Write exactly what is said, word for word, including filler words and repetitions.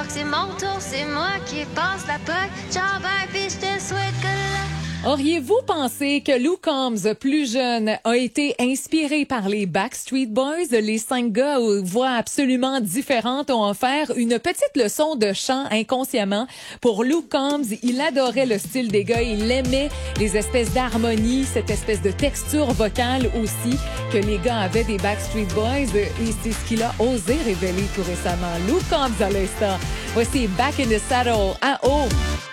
c'est mon tour, c'est moi qui passe la POC. Ciao, bye, puis je te souhaite que la... Auriez-vous pensé que Luke Combs, plus jeune, a été inspiré par les Backstreet Boys? Les cinq gars aux voix absolument différentes ont offert une petite leçon de chant inconsciemment. Pour Luke Combs, il adorait le style des gars, il aimait les espèces d'harmonie, cette espèce de texture vocale aussi que les gars avaient des Backstreet Boys, et c'est ce qu'il a osé révéler tout récemment. Luke Combs à l'instant. Voici Back in the Saddle à Home.